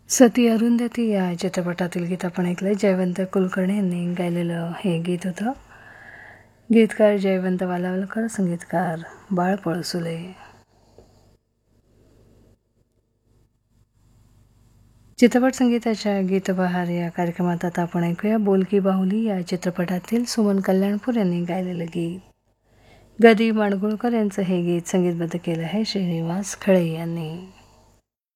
सती अरुंधती या चित्रपटातील गीत आपण ऐकलं. जयवंत कुलकर्णी यांनी गायलेलं हे गीत होतं. गीतकार जयवंत वालावलकर, संगीतकार बाळ पळसुले. चित्रपट संगीताच्या गीतबहार या कार्यक्रमात आता आपण ऐकूया बोलकी बाहुली या चित्रपटातील सुमन कल्याणपूर यांनी गायलेलं गीत. गदी माडगुळकर यांचं हे गीत संगीतबद्ध केलं आहे श्रीनिवास खळे यांनी.